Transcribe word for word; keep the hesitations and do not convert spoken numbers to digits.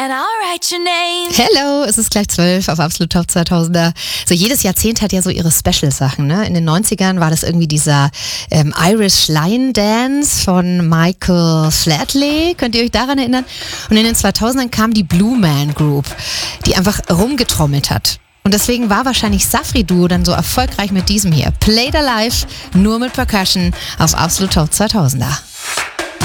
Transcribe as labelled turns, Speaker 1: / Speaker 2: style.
Speaker 1: and I'll write your name.
Speaker 2: Hello, es ist gleich zwölf auf Absolut Top zweitausender. So jedes Jahrzehnt hat ja so ihre Special-Sachen, ne? In den neunzigern war das irgendwie dieser ähm, Irish Lion Dance von Michael Flatley. Könnt ihr euch daran erinnern? Und in den zweitausendern kam die Blue Man Group, die einfach rumgetrommelt hat. Und deswegen war wahrscheinlich Safri Duo dann so erfolgreich mit diesem hier. Played Alive, nur mit Percussion auf Absolut Top zweitausender.